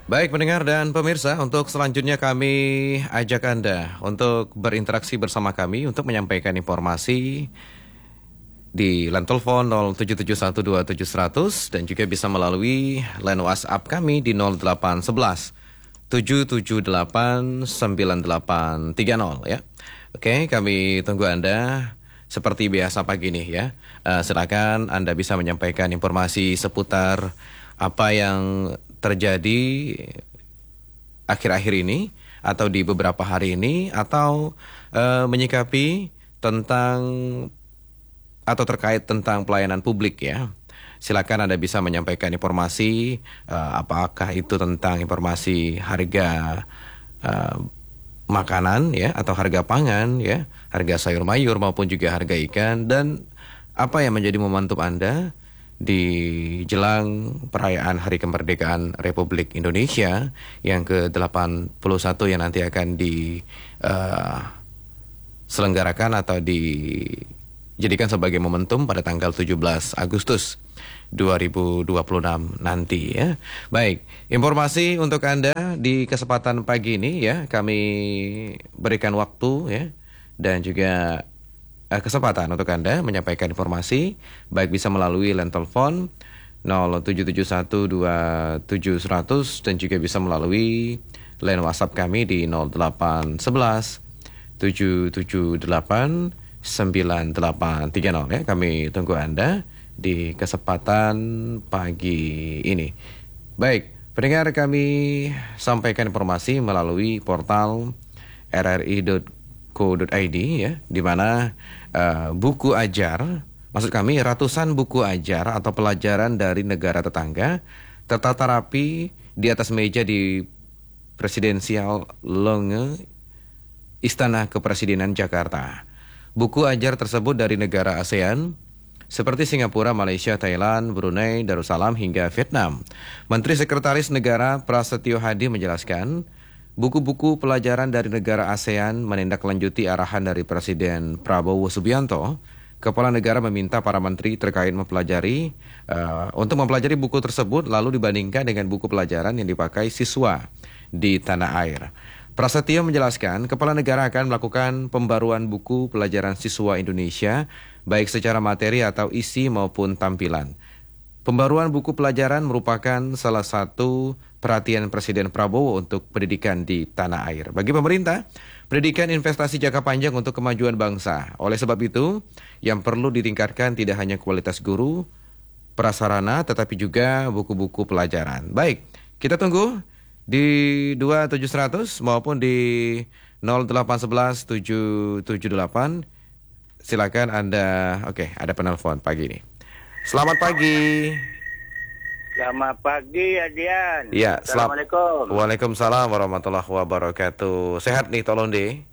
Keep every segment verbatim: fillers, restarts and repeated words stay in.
Baik pendengar dan pemirsa, untuk selanjutnya kami ajak Anda untuk berinteraksi bersama kami untuk menyampaikan informasi di line telepon nol tujuh tujuh satu dua tujuh satu nol nol dan juga bisa melalui line WhatsApp kami di nol delapan satu satu tujuh tujuh delapan sembilan delapan tiga nol ya. Oke, kami tunggu Anda seperti biasa pagi ini ya. Uh, silakan Anda bisa menyampaikan informasi seputar apa yang terjadi akhir-akhir ini atau di beberapa hari ini atau uh, menyikapi tentang atau terkait tentang pelayanan publik ya. Silakan Anda bisa menyampaikan informasi uh, apakah itu tentang informasi harga uh, makanan ya atau harga pangan ya, harga sayur mayur maupun juga harga ikan, dan apa yang menjadi momentum Anda di jelang perayaan Hari Kemerdekaan Republik Indonesia yang ke delapan puluh satu yang nanti akan diselenggarakan uh, atau dijadikan sebagai momentum pada tanggal tujuh belas Agustus dua ribu dua puluh enam nanti ya. Baik, informasi untuk Anda di kesempatan pagi ini ya, kami berikan waktu ya dan juga kesempatan untuk Anda menyampaikan informasi, baik bisa melalui line telepon nol tujuh tujuh satu dua tujuh seratus dan juga bisa melalui line WhatsApp kami di nol delapan satu satu tujuh tujuh delapan sembilan delapan tiga nol ya. Kami tunggu Anda di kesempatan pagi ini. Baik, pendengar, kami sampaikan informasi melalui portal r r i dot co dot i d ya, di mana uh, buku ajar, maksud kami ratusan buku ajar atau pelajaran dari negara tetangga tertata rapi di atas meja di Presidensial Lounge Istana Kepresidenan Jakarta. Buku ajar tersebut dari negara ASEAN seperti Singapura, Malaysia, Thailand, Brunei, Darussalam hingga Vietnam. Menteri Sekretaris Negara Prasetyo Hadi menjelaskan, buku-buku pelajaran dari negara ASEAN menindaklanjuti arahan dari Presiden Prabowo Subianto. Kepala negara meminta para menteri terkait mempelajari uh, untuk mempelajari buku tersebut lalu dibandingkan dengan buku pelajaran yang dipakai siswa di tanah air. Prasetyo menjelaskan, kepala negara akan melakukan pembaruan buku pelajaran siswa Indonesia baik secara materi atau isi maupun tampilan. Pembaruan buku pelajaran merupakan salah satu perhatian Presiden Prabowo untuk pendidikan di tanah air. Bagi pemerintah, pendidikan investasi jangka panjang untuk kemajuan bangsa. Oleh sebab itu, yang perlu ditingkatkan tidak hanya kualitas guru, prasarana, tetapi juga buku-buku pelajaran. Baik, kita tunggu di dua tujuh seratus maupun di nol delapan satu satu tujuh tujuh delapan. Silakan Anda. Oke, ada penelpon pagi ini. Selamat pagi. Selamat pagi, Adian. Ya, Assalamualaikum. Waalaikumsalam warahmatullahi wabarakatuh. Sehat nih Tolonde?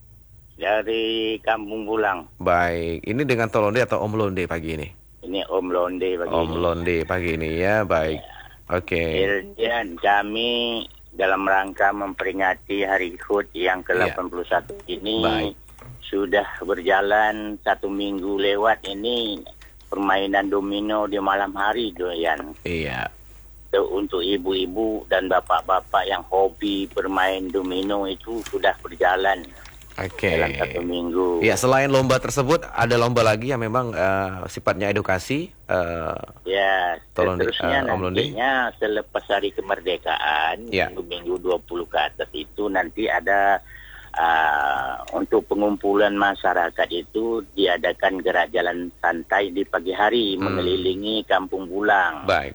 Dari Kampung Bulang. Baik, ini dengan Tolonde atau Om Londe pagi ini? Ini Om Londe pagi Om ini. Londe pagi ini ya, baik. Ya. Oke. Adian, kami dalam rangka memperingati Hari Hut yang ke delapan puluh satu ya. Ini baik. Sudah berjalan satu minggu lewat ini permainan domino di malam hari, Doyan. Iya. Untuk ibu-ibu dan bapak-bapak yang hobi bermain domino itu sudah berjalan. Oke. Dalam satu minggu. Ya, selain lomba tersebut ada lomba lagi yang memang uh, sifatnya edukasi. Uh, ya, seterusnya uh, nantinya selepas Hari Kemerdekaan, ya. minggu dua puluh ke atas itu nanti ada Uh, untuk pengumpulan masyarakat itu diadakan gerak jalan santai di pagi hari hmm. mengelilingi Kampung Bulang. Baik.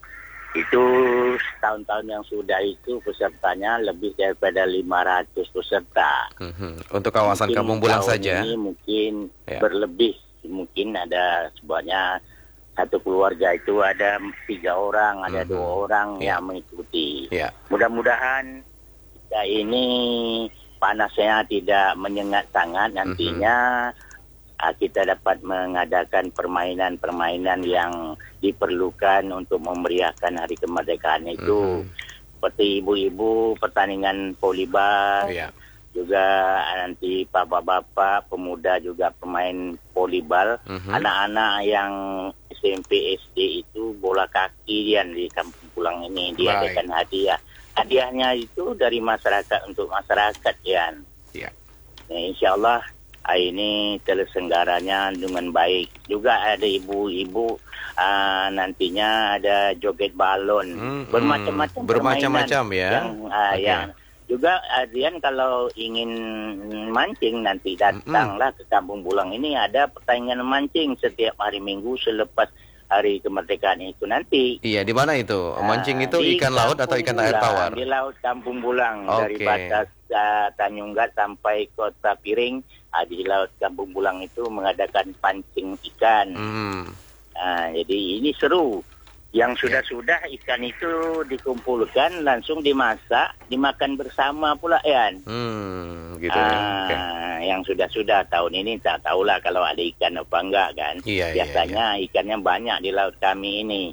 Itu tahun-tahun yang sudah itu pesertanya lebih daripada lima ratus peserta. Hmm. Untuk kawasan mungkin Kampung Bulang saja. Ini mungkin ya. berlebih, mungkin ada sebanyak satu keluarga itu ada tiga orang, ada hmm. dua orang ya. yang mengikuti. Ya. Mudah-mudahan kita ini panasnya tidak menyengat sangat, nantinya mm-hmm. uh, kita dapat mengadakan permainan-permainan yang diperlukan untuk memeriahkan Hari Kemerdekaan itu. Mm-hmm. Seperti ibu-ibu pertandingan volleyball, yeah. juga nanti bapak-bapak pemuda juga pemain volleyball, mm-hmm. anak-anak yang S M P S D itu bola kaki yang di Kampung Bulang ini diadakan hadiah. hadiahnya itu dari masyarakat untuk masyarakat, Yan. Ya. Ya, insya Allah hari ini terselenggaranya dengan baik. Juga ada ibu-ibu uh, nantinya ada joget balon, Hmm, bermacam-macam hmm, bermacam-macam permainan ya. Yang, uh, Oke. yang juga Adrian kalau ingin mancing nanti datanglah ke Kampung Bulang ini, ada pertandingan mancing setiap hari Minggu selepas hari kemerdekaan itu nanti. Iya, di mana itu? Mancing Ah, itu di ikan laut atau Kampung ikan air Bulang, tawar? Di Laut Kampung Bulang, Oke. dari batas uh, Tanjung Gat sampai Kota Piring. Uh, di Laut Kampung Bulang itu mengadakan pancing ikan. Hmm. Uh, jadi ini seru. Yang sudah-sudah ikan itu dikumpulkan, langsung dimasak, dimakan bersama pula, Yan. Hmm, gitu Ah, ya. Oke. Yang sudah-sudah tahun ini tak tahulah kalau ada ikan apa enggak kan. Iya, iya, Biasanya ikannya banyak di laut kami ini.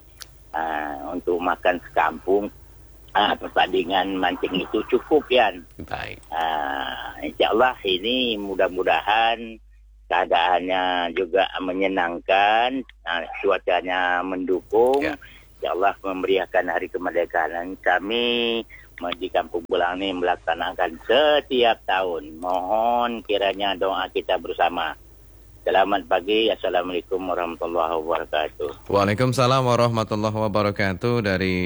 Ah, untuk makan sekampung, ah, pertandingan mancing itu cukup, Yan. Baik. Ah, insya Allah ini mudah-mudahan keadaannya juga menyenangkan, ah, cuacanya mendukung. Ya. Ya Allah memeriahkan hari kemerdekaan. Kami di Kampung Bulang ini melaksanakan setiap tahun. Mohon kiranya doa kita bersama. Selamat pagi. Assalamualaikum warahmatullahi wabarakatuh. Waalaikumsalam warahmatullahi wabarakatuh. Dari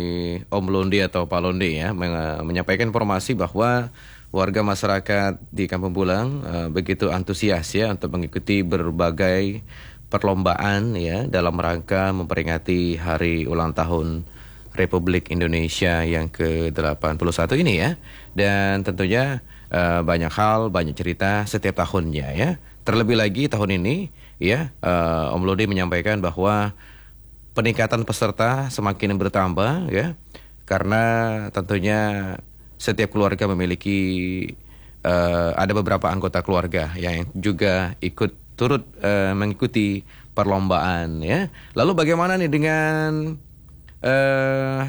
Om Londi atau Pak Londi ya, men- menyampaikan informasi bahwa warga masyarakat di Kampung Bulang uh, begitu antusias ya untuk mengikuti berbagai perlombaan ya dalam rangka memperingati hari ulang tahun Republik Indonesia yang ke delapan puluh satu ini ya. Dan tentunya uh, banyak hal, banyak cerita setiap tahunnya ya. Terlebih lagi tahun ini ya, uh, Om Lodi menyampaikan bahwa peningkatan peserta semakin bertambah ya. Karena tentunya setiap keluarga memiliki uh, ada beberapa anggota keluarga yang juga ikut turut uh, mengikuti perlombaan ya. Lalu bagaimana nih dengan uh,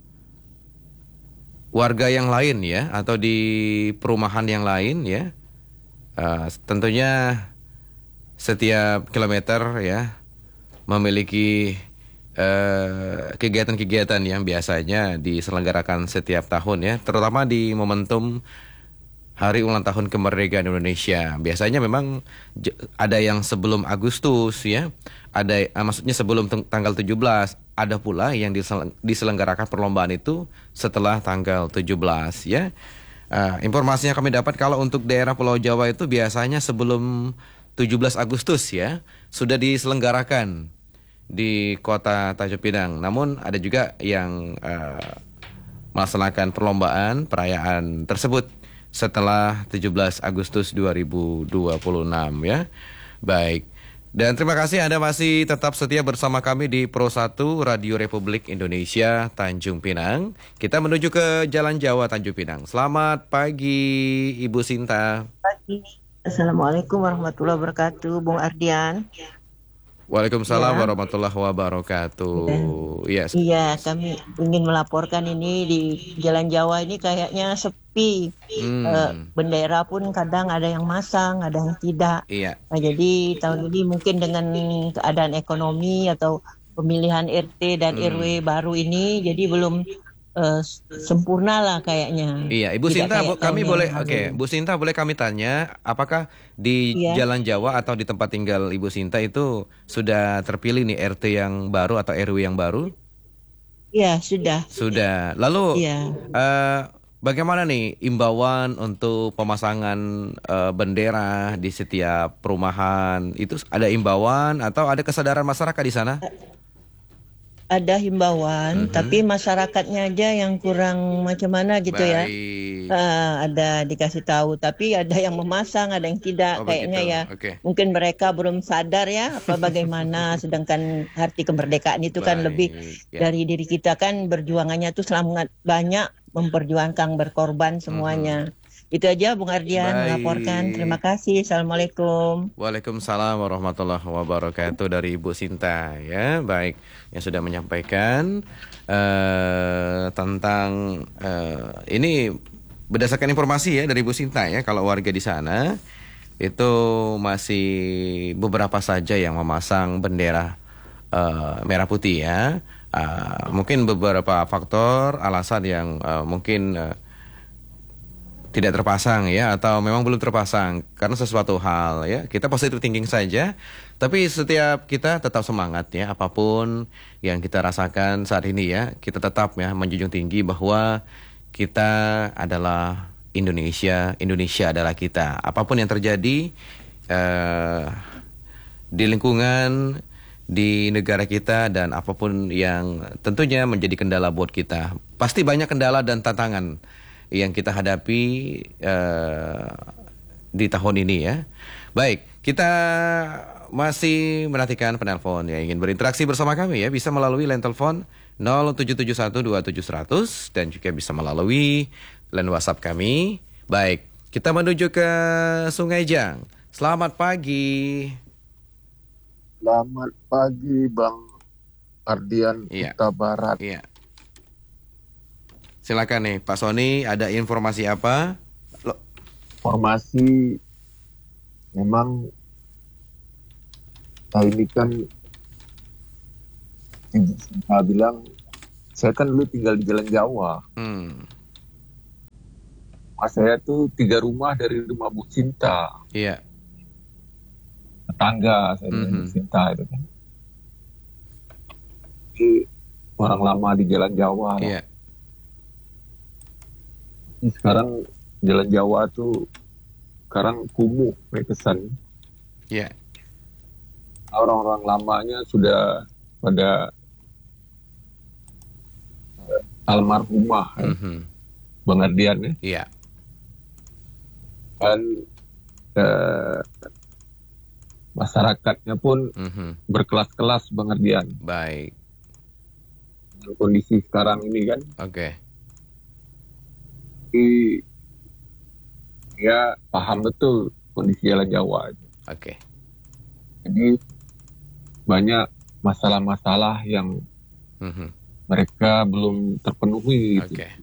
warga yang lain ya, atau di perumahan yang lain ya? Uh, tentunya setiap kilometer ya memiliki uh, kegiatan-kegiatan yang biasanya diselenggarakan setiap tahun ya, terutama di momentum Hari Ulang Tahun Kemerdekaan Indonesia. Biasanya memang j- ada yang sebelum Agustus ya, ada uh, maksudnya sebelum t- tanggal tujuh belas, ada pula yang disel- diselenggarakan perlombaan itu setelah tanggal tujuh belas ya. Uh, informasi yang kami dapat kalau untuk daerah Pulau Jawa itu biasanya sebelum tujuh belas Agustus ya sudah diselenggarakan di kota Tanjung Pinang. Namun ada juga yang uh, melaksanakan perlombaan perayaan tersebut setelah tujuh belas Agustus dua ribu dua puluh enam ya. Baik. Dan terima kasih Anda masih tetap setia bersama kami di Pro satu Radio Republik Indonesia Tanjung Pinang. Kita menuju ke Jalan Jawa Tanjung Pinang. Selamat pagi Ibu Sinta. Pagi. Assalamualaikum warahmatullahi wabarakatuh, Bung Ardian. Waalaikumsalam Ya. warahmatullahi wabarakatuh. Iya. Iya, kami ingin melaporkan ini di Jalan Jawa ini kayaknya sepi. Hmm. Eh, bendera pun kadang ada yang masang, ada yang tidak. Iya. Nah, jadi tahun ini mungkin dengan keadaan ekonomi atau pemilihan R T dan Hmm. R W baru ini, jadi belum eh, sempurna lah kayaknya. Iya, Ibu Tidak Sinta, kayak Bu, tahun kami yang boleh, lalu. oke, Bu Sinta boleh kami tanya, apakah di Iya. Jalan Jawa atau di tempat tinggal Ibu Sinta itu sudah terpilih nih R T yang baru atau R W yang baru? Iya, sudah. Sudah. Lalu, Iya. eh, bagaimana nih imbauan untuk pemasangan eh, bendera di setiap perumahan? Itu ada imbauan atau ada kesadaran masyarakat di sana? Ada himbauan, Mhm. tapi masyarakatnya aja yang kurang macam mana gitu ya. Baik. Ah, ada dikasih tahu, tapi ada yang memasang, ada yang tidak. Oh, Kayaknya begitu. ya, Oke. mungkin mereka belum sadar ya apa bagaimana. Sedangkan arti kemerdekaan itu kan Baik, lebih ya. dari diri kita kan, berjuangannya tuh sangat banyak, memperjuangkan, berkorban semuanya. Itu aja Bung Ardian Baik. melaporkan. Terima kasih. Assalamualaikum. Waalaikumsalam warahmatullahi wabarakatuh dari Ibu Sinta ya, baik, yang sudah menyampaikan eh, tentang eh, ini berdasarkan informasi ya dari Ibu Sinta ya, kalau warga di sana itu masih beberapa saja yang memasang bendera eh, merah putih ya. Uh, mungkin beberapa faktor alasan yang uh, mungkin uh, tidak terpasang ya, atau memang belum terpasang karena sesuatu hal ya. Kita positive thinking saja, tapi setiap kita tetap semangat ya, apapun yang kita rasakan saat ini ya, kita tetap ya menjunjung tinggi bahwa kita adalah Indonesia, Indonesia adalah kita. Apapun yang terjadi uh, di lingkungan, di negara kita, dan apapun yang tentunya menjadi kendala buat kita. Pasti banyak kendala dan tantangan yang kita hadapi uh, di tahun ini ya. Baik, kita masih menantikan penelpon yang ingin berinteraksi bersama kami ya. Bisa melalui line telepon nol tujuh tujuh satu dua tujuh satu nol nol dan juga bisa melalui line WhatsApp kami. Baik, kita menuju ke Sungai Jang. Selamat pagi. Selamat pagi Bang Ardian, Iya. Kuta Barat. Iya. Silakan nih Pak Sony, ada informasi apa? Lo- Informasi memang saya ini kan saya bilang saya kan dulu tinggal di Jalan Jawa. Hmm. Mas saya tuh tiga rumah dari rumah Bu Cinta. Iya. Tetangga saya dengan Mhm. Bu Cinta itu kan. Jadi orang lama di Jalan Jawa. Iya. Ini sekarang Jalan Jawa tuh sekarang kumuh, kesan. Iya. Orang-orang lamanya sudah pada eh, almarhumah, ya, Mhm. Bang Ardian ya. Iya. Dan eh, masyarakatnya pun Mhm. berkelas-kelas, Bang Ardian. Baik. Dengan kondisi sekarang ini kan, Oke. di, ya paham betul kondisi Jalan Jawa itu. Oke. Jadi banyak masalah-masalah yang Mhm. mereka belum terpenuhi. Gitu. Oke.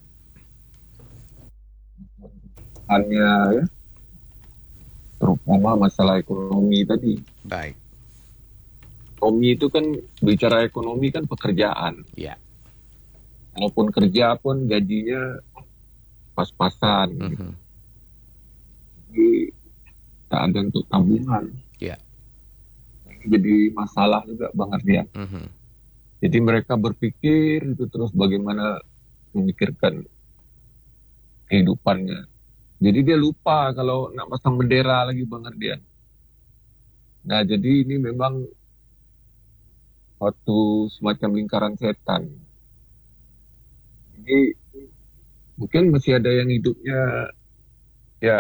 Hanya ya, terutama masalah ekonomi tadi. Baik. Ekonomi itu kan, bicara ekonomi kan pekerjaan. Iya. Walaupun kerja pun gajinya pas-pasan. Gitu. Mhm. Jadi tak ada untuk tabungan. Iya. Ini jadi masalah juga Bang Ardian. Mhm. Jadi mereka berpikir itu terus bagaimana memikirkan kehidupannya. Jadi dia lupa kalau nak pasang bendera lagi Bang Ardian. Nah jadi ini memang suatu semacam lingkaran setan. Jadi mungkin masih ada yang hidupnya ya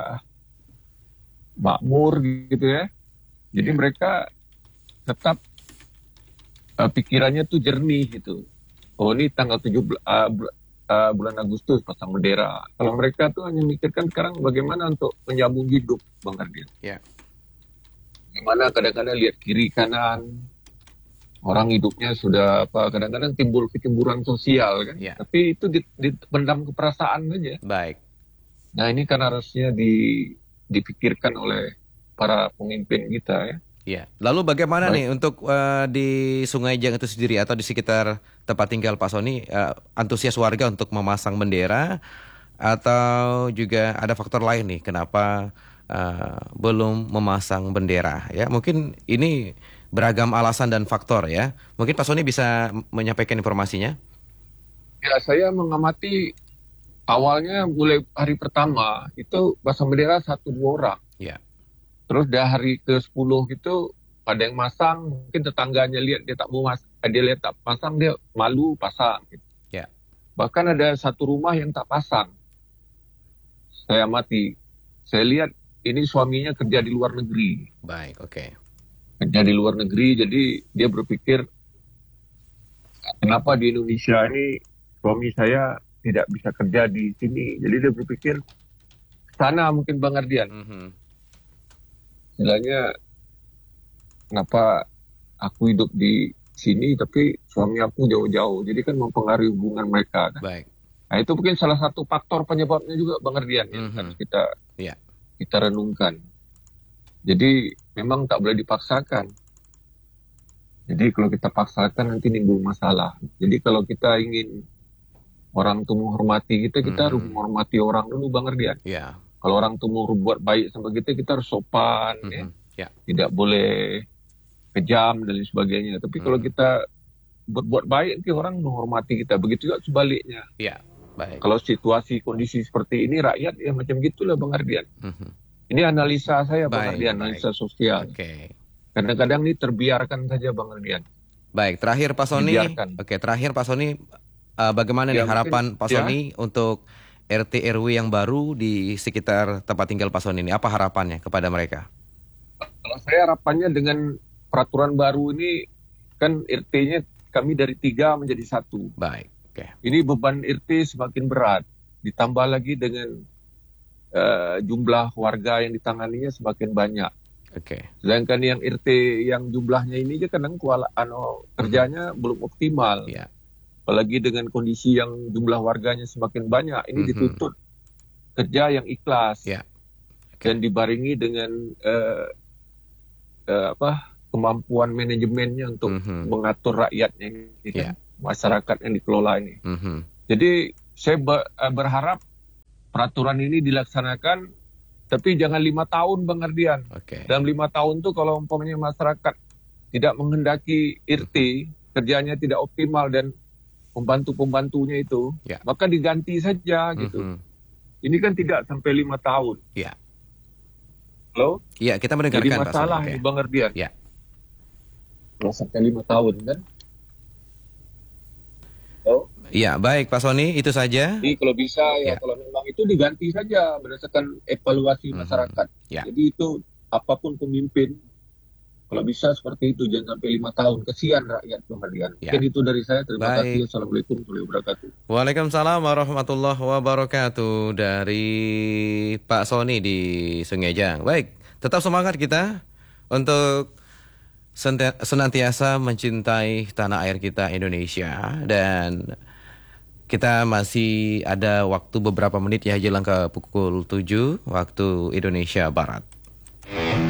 makmur gitu ya. Jadi mereka tetap uh, pikirannya tuh jernih gitu. Oh ini tanggal tujuh belas uh, bul- uh, bulan Agustus pasang bendera. Kalau mereka tuh hanya mikirkan sekarang bagaimana untuk menyambung hidup Bang Ardian. Ya. Gimana kadang-kadang lihat kiri kanan orang hidupnya sudah apa, kadang-kadang timbul kecemburuan sosial kan. Ya. Tapi itu di- dipendam ke perasaan aja. Baik. Nah ini kan harusnya di, dipikirkan oleh para pemimpin kita ya. Ya. Lalu bagaimana Baik. nih untuk eh, di Sungai Jang itu sendiri atau di sekitar tempat tinggal Pak Sony, eh, antusias warga untuk memasang bendera atau juga ada faktor lain nih kenapa eh, belum memasang bendera ya? Mungkin ini beragam alasan dan faktor ya. Mungkin Pak Sony bisa menyampaikan informasinya. Ya saya mengamati awalnya mulai hari pertama itu pasang bendera satu dua orang. Ya. Terus dah hari ke sepuluh gitu ada yang masang, mungkin tetangganya lihat dia tak mau mas, dia lihat tak pasang dia malu pasang. Gitu. Ya. Bahkan ada satu rumah yang tak pasang. Saya amati, saya lihat ini suaminya kerja di luar negeri. Baik, oke. Kerja di luar negeri, jadi dia berpikir kenapa di Indonesia ini suami saya tidak bisa kerja di sini. Jadi dia berpikir sana mungkin Bang Ardian. Mhm. Istilahnya kenapa aku hidup di sini tapi suami aku jauh-jauh. Jadi kan mempengaruhi hubungan mereka. Kan? Baik. Nah itu mungkin salah satu faktor penyebabnya juga Bang Ardian yang Mhm. harus kita Ya. kita renungkan. Jadi memang tak boleh dipaksakan. Jadi kalau kita paksakan nanti nimbul masalah. Jadi kalau kita ingin orang tuh menghormati kita, kita harus Mhm. menghormati orang dulu, Bang Ardian. Ya. Kalau orang tuh mau buat baik sama kita, kita harus sopan, ya. Mhm. Ya. Tidak boleh kejam dan lain sebagainya. Tapi kalau Mhm. kita buat buat baik, nanti orang menghormati kita. Begitu juga sebaliknya. Ya. Baik. Kalau situasi kondisi seperti ini, rakyat ya macam gitulah, Bang Ardian. Mhm. Ini analisa saya, Bang Baik, Ardian, baik. analisa sosial. Oke. Kadang-kadang ini terbiarkan saja, Bang Ardian. Baik, terakhir Pak Soni. Dibiarkan. Oke, terakhir Pak Soni, uh, bagaimana nih Ya, harapan mungkin, Pak ya. Soni untuk R T R W yang baru di sekitar tempat tinggal Pak Soni ini? Apa harapannya kepada mereka? Kalau saya harapannya dengan peraturan baru ini, kan R T-nya kami dari tiga menjadi satu. Baik, oke. Ini beban R T semakin berat. Ditambah lagi dengan uh, jumlah warga yang ditanganinya semakin banyak. Oke. Sedangkan yang R T yang jumlahnya ini aja kadang kuala, ano, kerjanya belum optimal. Ya. Apalagi dengan kondisi yang jumlah warganya semakin banyak, ini Mhm. dituntut kerja yang ikhlas. Ya. Oke. Dan dibarengi dengan uh, uh, apa kemampuan manajemennya untuk Mhm. mengatur rakyatnya ini, kan? Ya. Masyarakat yang dikelola ini. Mhm. Jadi saya ber- uh, berharap peraturan ini dilaksanakan, tapi jangan lima tahun, Bang Ardian. Oke. Dalam lima tahun tuh kalau umpamanya masyarakat tidak menghendaki R T, kerjanya tidak optimal dan pembantu-pembantunya itu, Ya. maka diganti saja gitu. Mhm. Ini kan tidak sampai lima tahun. Ya. Halo? Iya, kita Jadi mendengarkan Pak Soni. masalah Oke. ini, Bang Ardian. Ya. Kalau sampai lima tahun kan. Halo? Iya, baik Pak Soni, itu saja. Jadi kalau bisa ya, Ya. kalau memang itu diganti saja berdasarkan evaluasi Mhm. masyarakat. Ya. Jadi itu apapun pemimpin, kalau bisa seperti itu, jangan sampai lima tahun. Kesian rakyat, Bang Ardian. Ya. Mungkin itu dari saya. Terima Baik. kasih. Assalamualaikum warahmatullahi wabarakatuh. Waalaikumsalam warahmatullahi wabarakatuh dari Pak Soni di Sungejang. Baik, tetap semangat kita untuk senti- senantiasa mencintai tanah air kita Indonesia, dan kita masih ada waktu beberapa menit ya jelang ke pukul tujuh waktu Indonesia Barat.